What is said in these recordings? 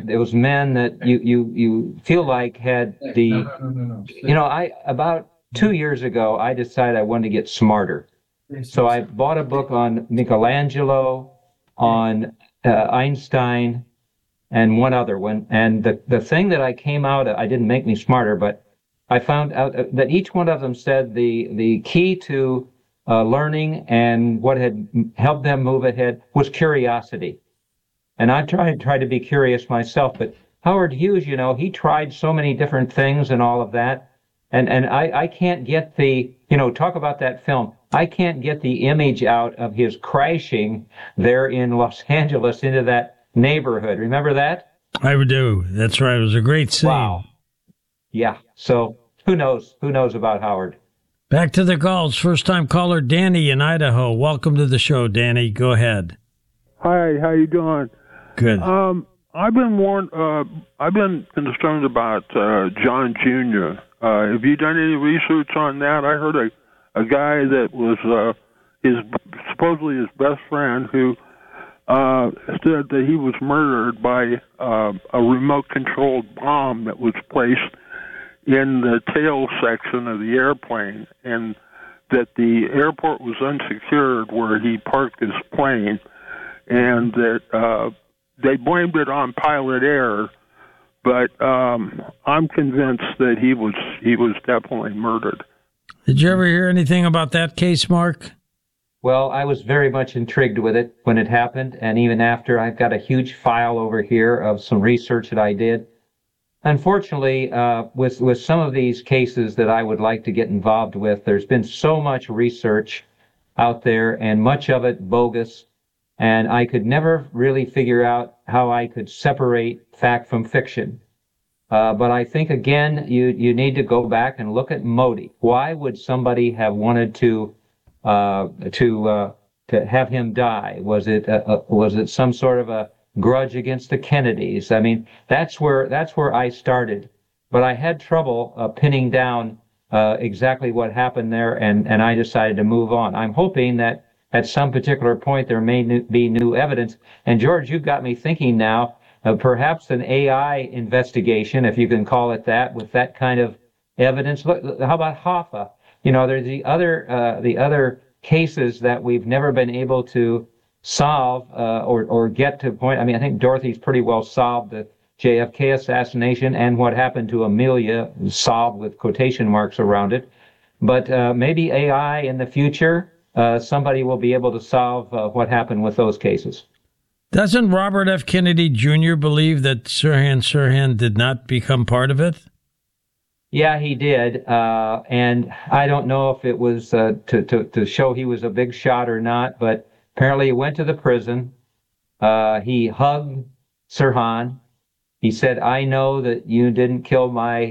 it was men that you feel like had the, No. I about 2 years ago, I decided I wanted to get smarter. So I bought a book on Michelangelo, on Einstein, and one other one. And the thing that I came out, I didn't make me smarter, but I found out that each one of them said the key to learning and what had helped them move ahead was curiosity. And I tried to be curious myself, but Howard Hughes, he tried so many different things and all of that. And I can't get talk about that film. I can't get the image out of his crashing there in Los Angeles into that neighborhood. Remember that? I do. That's right. It was a great scene. Wow. Yeah. So who knows? Who knows about Howard? Back to the calls. First time caller Danny in Idaho. Welcome to the show, Danny. Go ahead. Hi, how you doing? Good. I've been concerned about John Jr. Have you done any research on that? I heard a guy that was supposedly his best friend who said that he was murdered by a remote-controlled bomb that was placed in the tail section of the airplane, and that the airport was unsecured where he parked his plane, and that they blamed it on pilot error, but I'm convinced that he was definitely murdered. Did you ever hear anything about that case, Mark? Well, I was very much intrigued with it when it happened, and even after. I've got a huge file over here of some research that I did. Unfortunately, with some of these cases that I would like to get involved with, there's been so much research out there, and much of it bogus, and I could never really figure out how I could separate fact from fiction. But I think, again, you need to go back and look at Modi. Why would somebody have wanted to have him die? Was it some sort of a grudge against the Kennedys? I mean, that's where I started, but I had trouble pinning down exactly what happened there, and I decided to move on. I'm hoping that at some particular point there may be new evidence. And George, you've got me thinking now, perhaps an AI investigation, if you can call it that, with that kind of evidence. Look, how about Hoffa? There's the other cases that we've never been able to solve or get to a point. I mean, I think Dorothy's pretty well solved the JFK assassination, and what happened to Amelia solved with quotation marks around it. But maybe AI in the future, somebody will be able to solve what happened with those cases. Doesn't Robert F. Kennedy Jr. believe that Sirhan did not become part of it? Yeah, he did, and I don't know if it was to show he was a big shot or not, but apparently he went to the prison. He hugged Sirhan. He said, "I know that you didn't kill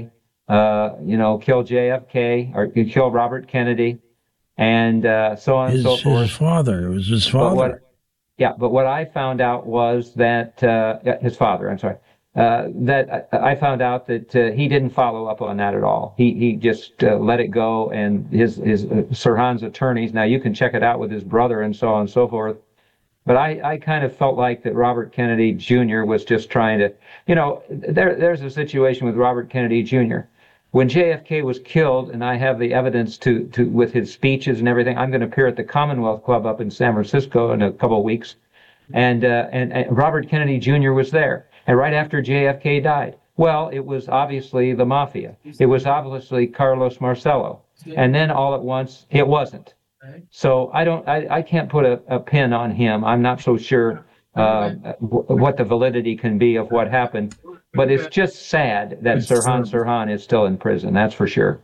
kill JFK, or you killed Robert Kennedy," and so on and so forth. His father. It was his father. But what I found out was that his father. I'm sorry. That I found out that he didn't follow up on that at all. He just let it go, and his Sirhan's attorneys. Now you can check it out with his brother and so on and so forth. But I kind of felt like that Robert Kennedy Jr. was just trying to, there's a situation with Robert Kennedy Jr. When JFK was killed, and I have the evidence to with his speeches and everything. I'm going to appear at the Commonwealth Club up in San Francisco in a couple of weeks, and Robert Kennedy Jr. was there. And right after JFK died, well, it was obviously the mafia. It was obviously Carlos Marcello. And then all at once, it wasn't. So I can't put a pin on him. I'm not so sure what the validity can be of what happened. But it's just sad that Sirhan is still in prison. That's for sure.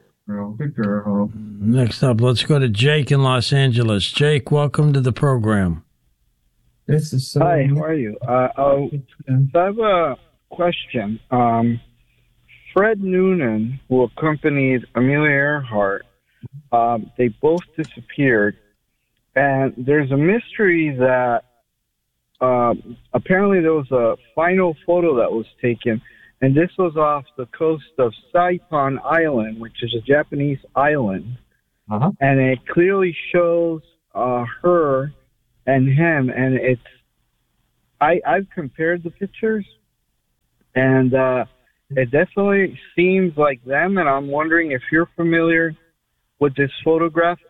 Next up, let's go to Jake in Los Angeles. Jake, welcome to the program. Hi, how are you? So I have a question. Fred Noonan, who accompanied Amelia Earhart, they both disappeared. And there's a mystery that apparently there was a final photo that was taken, and this was off the coast of Saipan Island, which is a Japanese island. Uh-huh. And it clearly shows her and him, and I've compared the pictures, And it definitely seems like them, and I'm wondering if you're familiar with this photograph.